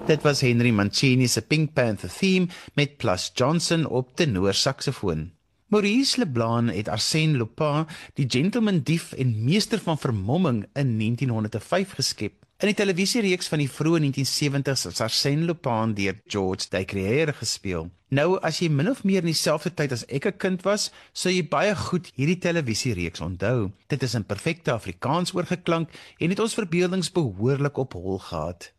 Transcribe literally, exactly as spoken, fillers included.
Dit was Henry Mancini se Pink Panther theme met Plas Johnson op tenorsaxofoon. Maurice Leblanc het Arsène Lupin, die gentleman dief en meester van vermomming in negentien honderd vyf geskep. In die televisiereeks van die vroeë negentien sewenties is Arsène Lupin deur George Decreer gespeel. Nou, as jy min of meer in dieselfde tyd as ek 'n kind was, sou jy baie goed hierdie televisiereeks onthou. Dit is in perfekte Afrikaans oorgeklank en het ons verbeeldings behoorlik op hol gehad.